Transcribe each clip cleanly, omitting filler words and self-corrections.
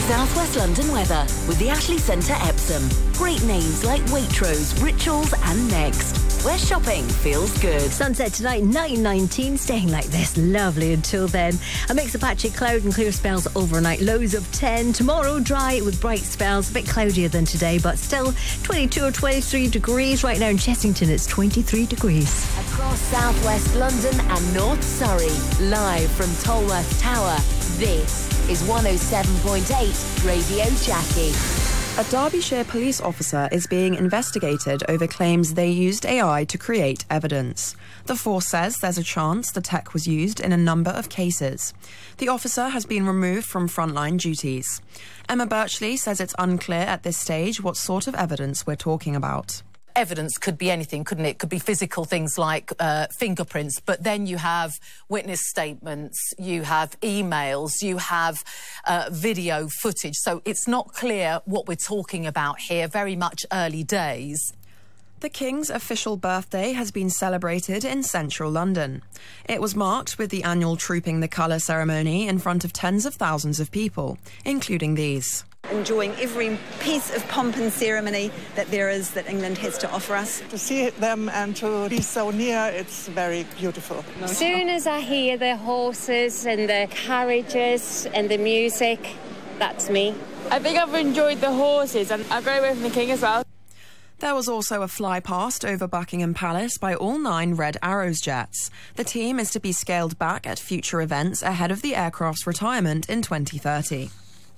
South West London weather with the Ashley Centre Epsom. Great names like Waitrose, Rituals and Next, where shopping feels good. Sunset tonight, 9:19, staying like this. Lovely until then. A mix of patchy cloud and clear spells overnight. Lows of 10. Tomorrow, dry with bright spells. A bit cloudier than today, but still 22 or 23 degrees. Right now in Chessington, it's 23 degrees. Across South West London and North Surrey, live from Tolworth Tower, this is 107.8 Radio Jackie. A Derbyshire police officer is being investigated over claims they used AI to create evidence. The force says there's a chance the tech was used in a number of cases. The officer has been removed from frontline duties. Emma Birchley says it's unclear at this stage what sort of evidence we're talking about. Evidence could be anything, couldn't it? It could be physical things like fingerprints, but then you have witness statements, you have emails, you have video footage. So it's not clear what we're talking about here, very much early days. The King's official birthday has been celebrated in central London. It was marked with the annual Trooping the Colour ceremony in front of tens of thousands of people, including these. Enjoying every piece of pomp and ceremony that there is that England has to offer us. To see them and to be so near, it's very beautiful. As soon as I hear the horses and the carriages and the music, that's me. I think I've enjoyed the horses and I've got away from the King as well. There was also a fly past over Buckingham Palace by all 9 Red Arrows jets. The team is to be scaled back at future events ahead of the aircraft's retirement in 2030.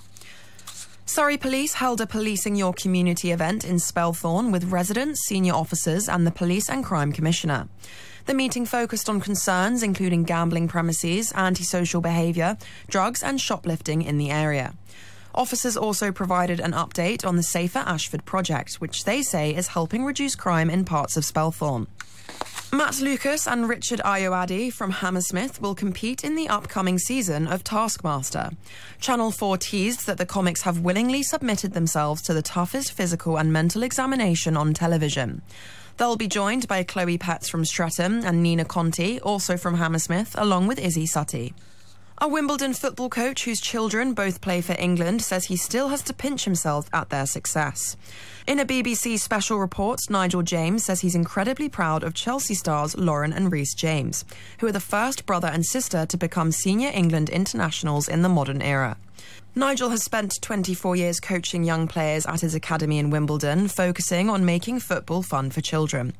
Surrey Police held a Policing Your Community event in Spelthorne with residents, senior officers and the Police and Crime Commissioner. The meeting focused on concerns including gambling premises, antisocial behaviour, drugs and shoplifting in the area. Officers also provided an update on the Safer Ashford project, which they say is helping reduce crime in parts of Spelthorne. Matt Lucas and Richard Ayoade from Hammersmith will compete in the upcoming season of Taskmaster. Channel 4 teased that the comics have willingly submitted themselves to the toughest physical and mental examination on television. They'll be joined by Chloe Petts from Streatham and Nina Conti, also from Hammersmith, along with Izzy Sutty. A Wimbledon football coach whose children both play for England says he still has to pinch himself at their success. In a BBC special report, Nigel James says he's incredibly proud of Chelsea stars Lauren and Reece James, who are the first brother and sister to become senior England internationals in the modern era. Nigel has spent 24 years coaching young players at his academy in Wimbledon, focusing on making football fun for children.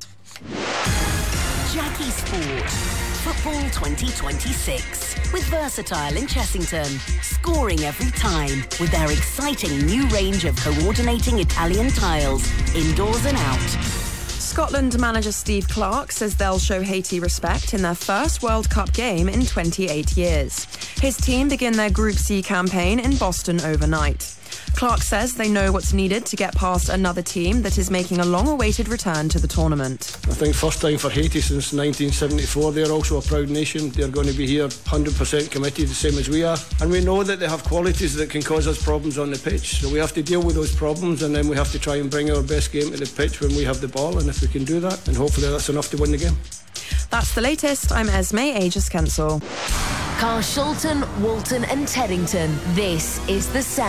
Jackie Sport. Football 2026 with Versatile in Chessington, scoring every time with their exciting new range of coordinating Italian tiles, indoors and out. Scotland manager Steve Clarke says they'll show Haiti respect in their first World Cup game in 28 years. His team begin their Group C campaign in Boston overnight. Clarke says they know what's needed to get past another team that is making a long-awaited return to the tournament. I think first time for Haiti since 1974. They're also a proud nation. They're going to be here 100% committed, the same as we are. And we know that they have qualities that can cause us problems on the pitch. So we have to deal with those problems, and then we have to try and bring our best game to the pitch when we have the ball. And if we can do that, then hopefully that's enough to win the game. That's the latest. I'm Esme Aegis-Kensel. Carshalton, Walton and Teddington. This is the sound.